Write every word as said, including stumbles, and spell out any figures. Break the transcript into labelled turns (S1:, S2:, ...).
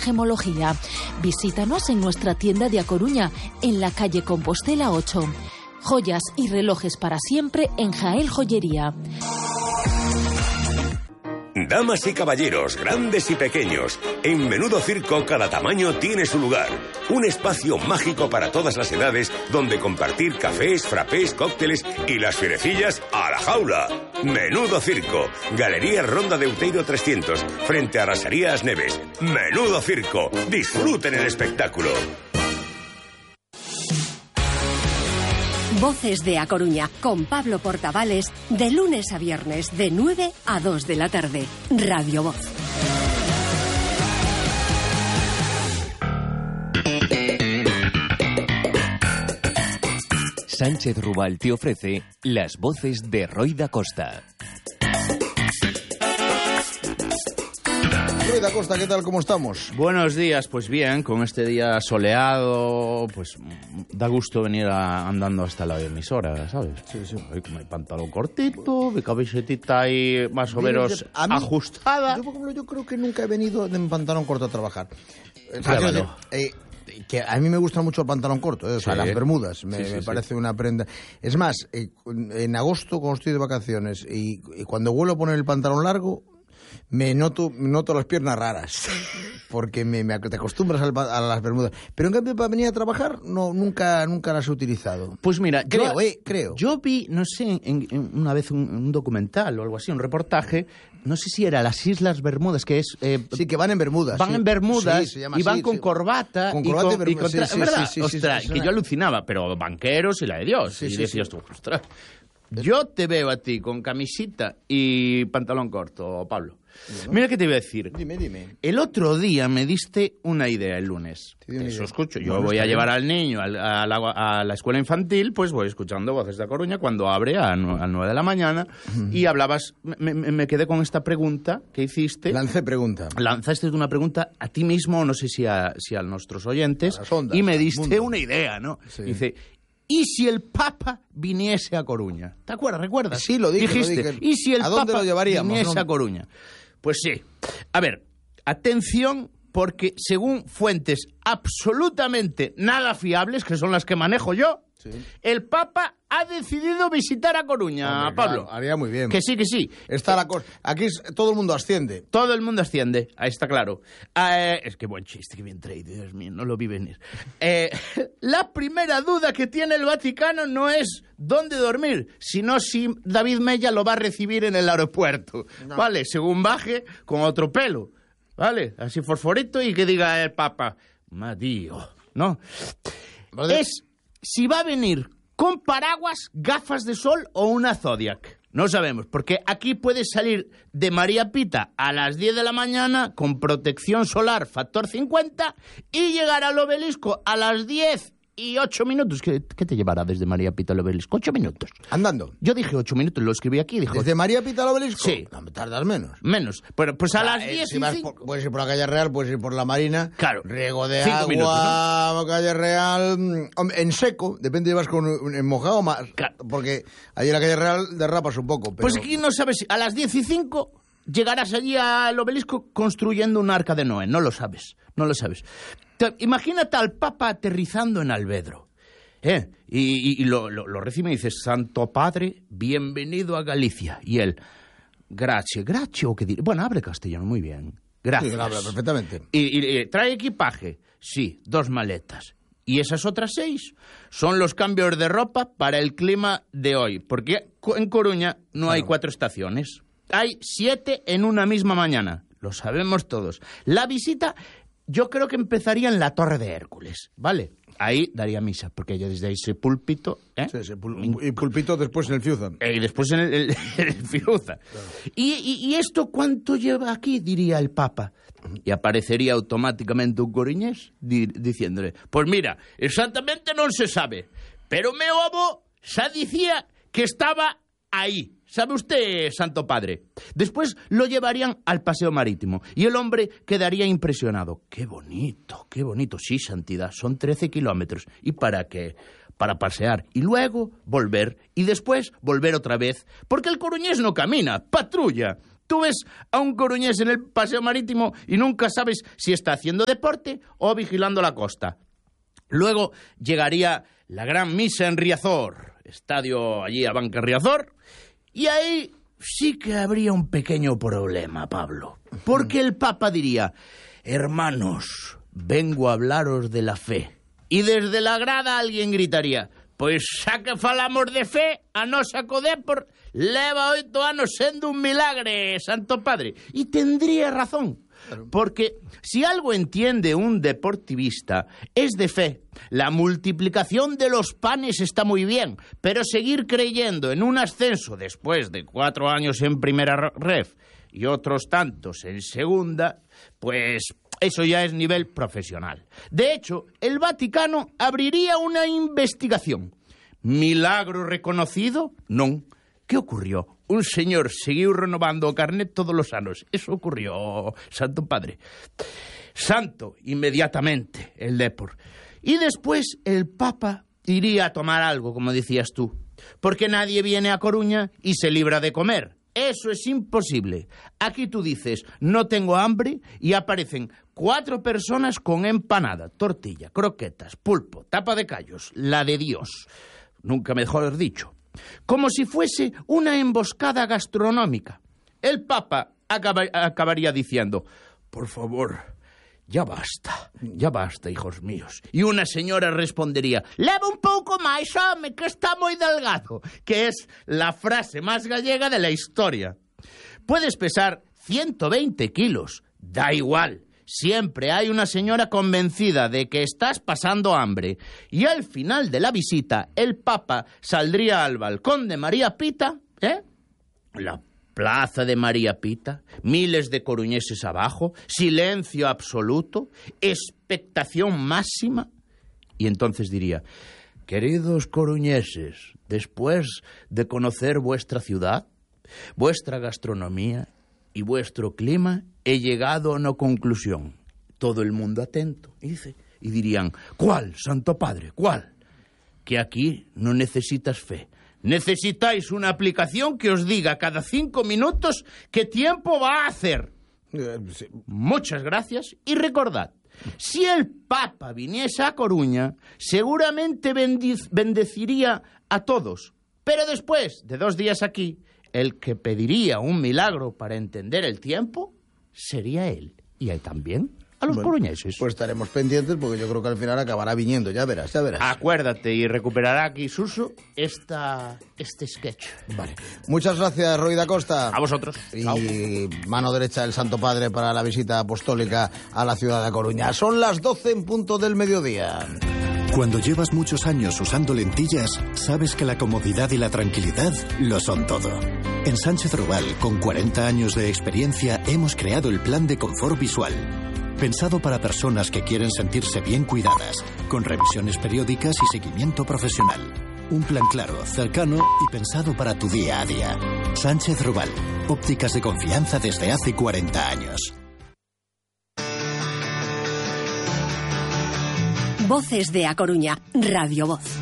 S1: gemología. Visítanos en nuestra tienda de A Coruña, en la calle Compostela ocho. Joyas y relojes para siempre en Jael Joyería.
S2: Damas y caballeros, grandes y pequeños, en Menudo Circo cada tamaño tiene su lugar. Un espacio mágico para todas las edades donde compartir cafés, frappés, cócteles y las fierecillas a la jaula. Menudo Circo, Galería Ronda de Outeiro trescientos, frente a Rasarías Neves. Menudo Circo, disfruten el espectáculo.
S3: Voces de A Coruña, con Pablo Portavales, de lunes a viernes, de nueve a dos de la tarde. Radio Voz.
S4: Sánchez Rubal te ofrece las voces de Roy da Costa.
S5: Roy da Costa, ¿qué tal? ¿Cómo estamos?
S6: Buenos días, pues bien, con este día soleado, pues da gusto venir a, andando hasta la emisora, ¿sabes?
S5: Sí, sí.
S6: Ahí con mi pantalón cortito, mi camisetita ahí más o menos
S5: a mí,
S6: ajustada.
S5: Yo, por ejemplo, yo creo que nunca he venido de mi pantalón corto a trabajar.
S6: Claro.
S5: Eh, que a mí me gusta mucho el pantalón corto, eh, o sea, sí. Las bermudas, me, sí, sí, me parece sí. Una prenda. Es más, eh, en agosto, cuando estoy de vacaciones, y, y cuando vuelvo a poner el pantalón largo, me noto, noto las piernas raras, porque me, me te acostumbras al, a las bermudas. Pero en cambio, para venir a trabajar, no, nunca, nunca las he utilizado.
S6: Pues mira,
S5: creo,
S6: yo,
S5: eh, creo.
S6: Yo vi, no sé, en, en una vez un, un documental o algo así, un reportaje, no sé si era las Islas Bermudas, que es... Eh,
S5: sí, que van en Bermudas.
S6: Van
S5: sí.
S6: en Bermudas
S5: sí, se llama
S6: y van
S5: así,
S6: con
S5: sí.
S6: corbata.
S5: Con
S6: y
S5: corbata
S6: con,
S5: y bermudas,
S6: y contra,
S5: sí, sí,
S6: ¿verdad?
S5: sí, sí,
S6: ostras,
S5: sí,
S6: que
S5: sí,
S6: yo alucinaba, pero banqueros y la de Dios.
S5: Sí,
S6: y
S5: sí,
S6: decías
S5: sí.
S6: tú, ostras, yo te veo a ti con camisita y pantalón corto, Pablo. Bueno. Mira qué te iba a decir.
S5: Dime, dime.
S6: El otro día me diste una idea el lunes. Eso escucho. Yo bueno, voy a llevar bien. Al niño a la, a la escuela infantil, pues voy escuchando Voces de A Coruña cuando abre a, a nueve de la mañana. Uh-huh. Y hablabas, me, me quedé con esta pregunta que hiciste.
S5: Lancé pregunta.
S6: Lanzaste una pregunta a ti mismo, no sé si a, si a nuestros oyentes.
S5: A las ondas,
S6: y me diste una idea, ¿no? Sí. Dice... ¿Y si el Papa viniese a Coruña? ¿Te acuerdas? ¿Recuerdas?
S5: Sí, lo dije.
S6: Dijiste,
S5: lo dije.
S6: ¿y si el
S5: ¿A dónde
S6: Papa
S5: lo llevaríamos,
S6: viniese
S5: no?
S6: a Coruña? Pues sí. A ver, atención, porque según fuentes absolutamente nada fiables, que son las que manejo yo, sí. El Papa ha decidido visitar a Coruña, hombre, Pablo.
S5: Claro, haría muy bien.
S6: Que sí, que sí.
S5: Está la cosa. Aquí es, todo el mundo asciende.
S6: Todo el mundo asciende, ahí está claro. Eh, es que buen chiste, que bien traído, Dios mío, no lo vi venir. Eh, la primera duda que tiene el Vaticano no es dónde dormir, sino si David Mella lo va a recibir en el aeropuerto. No. Vale, según baje, con otro pelo. Vale, así fosforito y que diga el Papa, Madío, ¿no? ¿Vale? Es si va a venir con paraguas, gafas de sol o una Zodiac. No sabemos, porque aquí puede salir de María Pita a las diez de la mañana con protección solar factor cincuenta y llegar al Obelisco a las diez y ocho minutos. ¿Qué, qué te llevará desde María Pita al Obelisco? Ocho minutos.
S5: Andando.
S6: Yo dije ocho minutos, lo escribí aquí. Dijo,
S5: ¿desde María Pita al Obelisco?
S6: Sí.
S5: No, me tardas menos.
S6: Menos. Pero, pues a
S5: o sea,
S6: las diez
S5: si
S6: y
S5: vas
S6: cinco.
S5: Por, puedes ir por la calle Real, puedes ir por la Marina.
S6: Claro.
S5: Riego de
S6: cinco
S5: agua,
S6: minutos, ¿no?
S5: Calle Real. En seco, depende de vas con en mojado más.
S6: Claro.
S5: Porque allí en la calle Real derrapas un poco. Pero...
S6: Pues aquí no sabes, a las diez y cinco llegarás allí al Obelisco construyendo un arca de Noé. No lo sabes, no lo sabes. Te, imagínate al Papa aterrizando en Alvedro. ¿Eh? Y, y, y lo, lo, lo recibe y dice, Santo Padre, bienvenido a Galicia. Y él, gracias, gracias, o qué diré. Bueno, hable castellano, muy bien. Gracias.
S5: Sí, habla perfectamente.
S6: Y, y, y trae equipaje, sí, dos maletas. Y esas otras seis son los cambios de ropa para el clima de hoy. Porque en Coruña no claro. Hay cuatro estaciones. Hay siete en una misma mañana. Lo sabemos todos. La visita, yo creo que empezaría en la Torre de Hércules, ¿vale? Ahí daría misa, porque yo desde ahí soy púlpito. ¿eh?
S5: Sí, sí, pul- y púlpito después en el Fiuza.
S6: Eh, y después en el, el, el Fiuza. Claro. ¿Y, y, ¿Y esto cuánto lleva aquí? Diría el Papa. Y aparecería automáticamente un coruñés di- diciéndole, pues mira, exactamente no se sabe, pero meu avó xa dicía que estaba ahí. ¿Sabe usted, Santo Padre? Después lo llevarían al paseo marítimo y el hombre quedaría impresionado. ¡Qué bonito, qué bonito! Sí, santidad, son trece kilómetros. ¿Y para qué? Para pasear y luego volver y después volver otra vez. Porque el coruñés no camina, patrulla. Tú ves a un coruñés en el paseo marítimo y nunca sabes si está haciendo deporte o vigilando la costa. Luego llegaría la gran misa en Riazor, estadio allí a Banca Riazor, y ahí sí que habría un pequeño problema, Pablo, porque el Papa diría: hermanos, vengo a hablaros de la fe. Y desde la grada alguien gritaría: pois xa que falamos de fe, a nosa Codepor leva oito anos sendo un milagre, Santo Padre. Y tendría razón, porque si algo entiende un deportivista es de fe. La multiplicación de los panes está muy bien, pero seguir creyendo en un ascenso después de cuatro años en primera ref y otros tantos en segunda, pues eso ya es nivel profesional. De hecho, el Vaticano abriría una investigación. ¿Milagro reconocido? Non. ¿Qué ocurrió? Un señor seguiu renovando o carnet todos los anos. Eso ocurrió, Santo Padre. Santo, inmediatamente, el Depor. Y después el Papa iría a tomar algo, como decías tú, porque nadie viene a Coruña y se libra de comer. Eso es imposible. Aquí tú dices, no tengo hambre, y aparecen cuatro personas con empanada, tortilla, croquetas, pulpo, tapa de callos, la de Dios. Nunca mejor dicho. Como si fuese una emboscada gastronómica. El Papa acaba, acabaría diciendo: por favor, ya basta, ya basta, hijos míos. Y una señora respondería: leva un pouco máis, home, que está moi delgado, que es la frase más gallega de la historia. Puedes pesar ciento veinte kilos, da igual. Siempre hay una señora convencida de que estás pasando hambre. Y al final de la visita, el Papa saldría al balcón de María Pita, ¿eh? La plaza de María Pita, miles de coruñeses abajo, silencio absoluto, expectación máxima. Y entonces diría: queridos coruñeses, después de conocer vuestra ciudad, vuestra gastronomía y vuestro clima, he llegado a una conclusión. Todo el mundo atento. Y dice, y dirían: ¿cuál, Santo Padre? ¿Cuál? Que aquí no necesitas fe. Necesitáis una aplicación que os diga cada cinco minutos qué tiempo va a hacer. Eh, sí. Muchas gracias y recordad, si el Papa viniese a Coruña, seguramente bendiz, bendeciría a todos. Pero después de dos días aquí, el que pediría un milagro para entender el tiempo sería él. Y él también a los bueno, coruñeses.
S5: Pues estaremos pendientes, porque yo creo que al final acabará viniendo, ya verás, ya verás.
S6: Acuérdate, y recuperará aquí Suso esta, este sketch.
S5: Vale. Muchas gracias, Roy da Costa.
S6: A vosotros.
S5: Y Chao. Mano derecha del Santo Padre para la visita apostólica a la ciudad de Coruña. Son las doce en punto del mediodía.
S7: Cuando llevas muchos años usando lentillas, sabes que la comodidad y la tranquilidad lo son todo. En Sánchez Rubal, con cuarenta años de experiencia, hemos creado el plan de confort visual. Pensado para personas que quieren sentirse bien cuidadas, con revisiones periódicas y seguimiento profesional. Un plan claro, cercano y pensado para tu día a día. Sánchez Rubal, ópticas de confianza desde hace cuarenta años.
S3: Voces de A Coruña, Radio Voz.